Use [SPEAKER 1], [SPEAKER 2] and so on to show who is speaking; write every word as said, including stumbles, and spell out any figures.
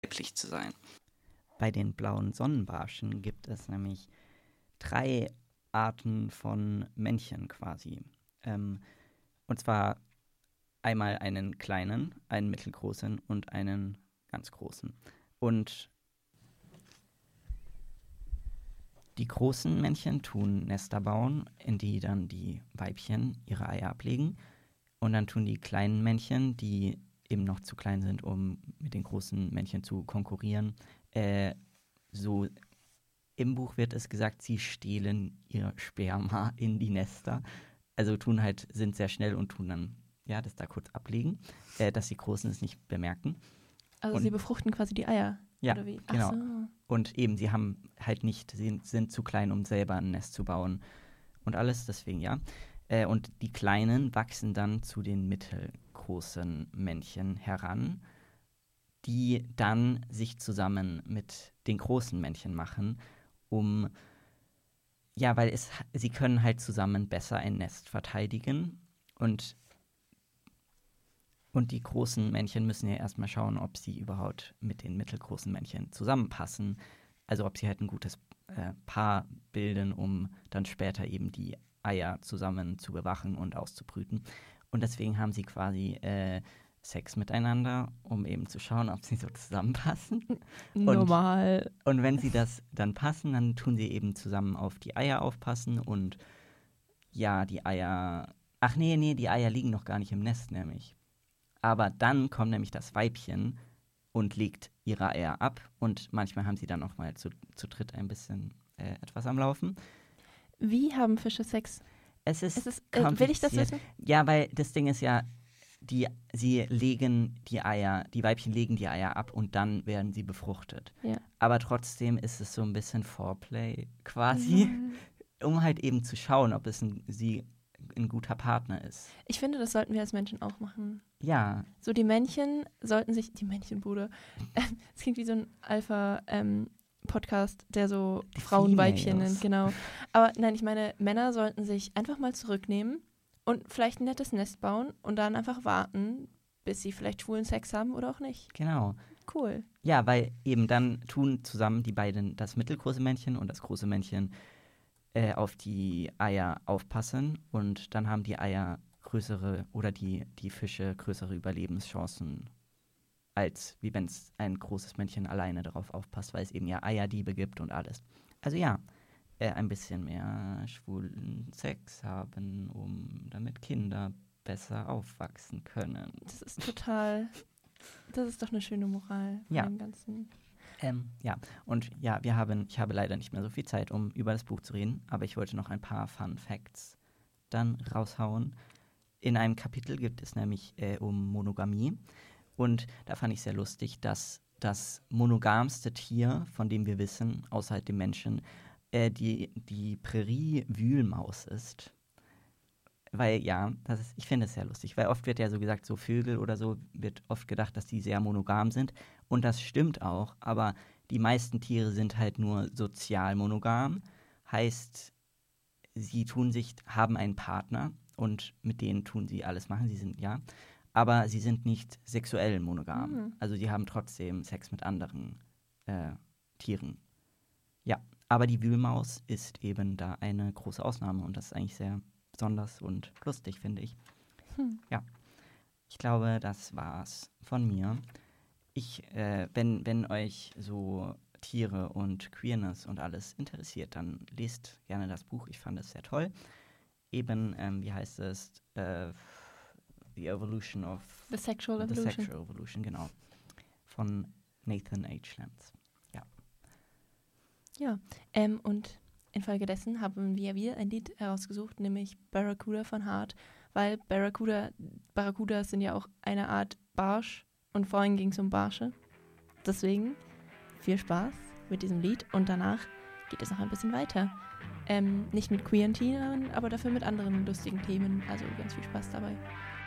[SPEAKER 1] weiblich zu sein.
[SPEAKER 2] Bei den blauen Sonnenbarschen gibt es nämlich drei Arten von Männchen quasi. Ähm, und zwar einmal einen kleinen, einen mittelgroßen und einen ganz großen. Und die großen Männchen tun Nester bauen, in die dann die Weibchen ihre Eier ablegen. Und dann tun die kleinen Männchen, die eben noch zu klein sind, um mit den großen Männchen zu konkurrieren, äh, so im Buch wird es gesagt, sie stehlen ihr Sperma in die Nester. Also tun halt, sind sehr schnell und tun dann, ja, das da kurz ablegen, äh, dass die Großen es nicht bemerken.
[SPEAKER 3] Also
[SPEAKER 2] Und-
[SPEAKER 3] sie befruchten quasi die Eier,
[SPEAKER 2] Ja,
[SPEAKER 3] oder wie?
[SPEAKER 2] genau.
[SPEAKER 3] Ach so.
[SPEAKER 2] Und eben, sie haben halt nicht, sie sind zu klein, um selber ein Nest zu bauen und alles, deswegen ja. Äh, und die Kleinen wachsen dann zu den mittelgroßen Männchen heran, die dann sich zusammen mit den großen Männchen machen, um, ja, weil es, sie können halt zusammen besser ein Nest verteidigen und Und die großen Männchen müssen ja erstmal schauen, ob sie überhaupt mit den mittelgroßen Männchen zusammenpassen. Also ob sie halt ein gutes äh, Paar bilden, um dann später eben die Eier zusammen zu bewachen und auszubrüten. Und deswegen haben sie quasi äh, Sex miteinander, um eben zu schauen, ob sie so zusammenpassen.
[SPEAKER 3] Normal.
[SPEAKER 2] Und wenn sie das dann passen, dann tun sie eben zusammen auf die Eier aufpassen und ja, die Eier. Ach nee, nee, die Eier liegen noch gar nicht im Nest, nämlich. Aber dann kommt nämlich das Weibchen und legt ihre Eier ab. Und manchmal haben sie dann auch mal zu, zu dritt ein bisschen äh, etwas am Laufen.
[SPEAKER 3] Wie haben Fische Sex?
[SPEAKER 2] Es ist,
[SPEAKER 3] Es ist äh, will ich das
[SPEAKER 2] kompliziert.
[SPEAKER 3] wissen?
[SPEAKER 2] Ja, weil das Ding ist ja, die, sie legen die Eier, die Weibchen legen die Eier ab und dann werden sie befruchtet.
[SPEAKER 3] Ja.
[SPEAKER 2] Aber trotzdem ist es so ein bisschen Foreplay quasi,
[SPEAKER 3] Mhm.
[SPEAKER 2] um halt eben zu schauen, ob es ein, sie ein guter Partner ist.
[SPEAKER 3] Ich finde, das sollten wir als Menschen auch machen.
[SPEAKER 2] Ja,
[SPEAKER 3] So, die Männchen sollten sich, die Männchen, Bruder, es klingt wie so ein Alpha-Podcast, der so
[SPEAKER 2] Die
[SPEAKER 3] Frauenweibchen
[SPEAKER 2] Females.
[SPEAKER 3] nennt, genau. Aber nein, ich meine, Männer sollten sich einfach mal zurücknehmen und vielleicht ein nettes Nest bauen und dann einfach warten, bis sie vielleicht schwulen Sex haben oder auch nicht.
[SPEAKER 2] genau.
[SPEAKER 3] Cool.
[SPEAKER 2] Ja, weil eben dann tun zusammen die beiden, das mittelgroße Männchen und das große Männchen, äh, auf die Eier aufpassen und dann haben die Eier größere oder die, die Fische größere Überlebenschancen, als wie wenn es ein großes Männchen alleine darauf aufpasst, weil es eben ja Eierdiebe gibt und alles. Also ja, äh, ein bisschen mehr schwulen Sex haben, um damit Kinder besser aufwachsen können.
[SPEAKER 3] Das ist total, das ist doch eine schöne Moral von
[SPEAKER 2] Ja.
[SPEAKER 3] dem Ganzen.
[SPEAKER 2] Ähm, ja, und ja, wir haben, ich habe leider nicht mehr so viel Zeit, um über das Buch zu reden, aber ich wollte noch ein paar Fun Facts dann raushauen. In einem Kapitel gibt es nämlich äh, um Monogamie und da fand ich sehr lustig, dass das monogamste Tier, von dem wir wissen, außerhalb dem Menschen, äh, die, die Prärie-Wühlmaus ist. Weil, ja, das ist, ich finde es sehr lustig, weil oft wird ja so gesagt, so Vögel oder so, wird oft gedacht, dass die sehr monogam sind. Und das stimmt auch, aber die meisten Tiere sind halt nur sozial monogam. Heißt, sie tun sich, haben einen Partner und mit denen tun sie alles machen, sie sind, ja. Aber sie sind nicht sexuell monogam.
[SPEAKER 3] Mhm.
[SPEAKER 2] Also die haben trotzdem Sex mit anderen äh, Tieren. Ja, aber die Wühlmaus ist eben da eine große Ausnahme und das ist eigentlich sehr besonders und lustig, finde ich.
[SPEAKER 3] Hm.
[SPEAKER 2] Ja, ich glaube, das war's von mir. Ich, äh, wenn, wenn euch so Tiere und Queerness und alles interessiert, dann lest gerne das Buch. Ich fand es sehr toll. Eben, ähm, wie heißt es? Äh, The Evolution of
[SPEAKER 3] The Sexual
[SPEAKER 2] The
[SPEAKER 3] Evolution.
[SPEAKER 2] Sexual Evolution, genau. Von Nathan H. Lance.
[SPEAKER 3] Ja, ähm, und infolgedessen haben wir wieder ein Lied herausgesucht, nämlich Barracuda von Heart, weil Barracuda, Barracudas sind ja auch eine Art Barsch und vorhin ging es um Barsche. Deswegen viel Spaß mit diesem Lied und danach geht es noch ein bisschen weiter. Ähm, nicht mit queeren Themen, aber dafür mit anderen lustigen Themen, also ganz viel Spaß dabei.